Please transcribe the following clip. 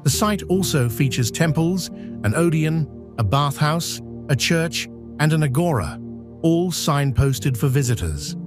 The site also features temples, an Odeon, a bathhouse, a church, and an agora, all signposted for visitors.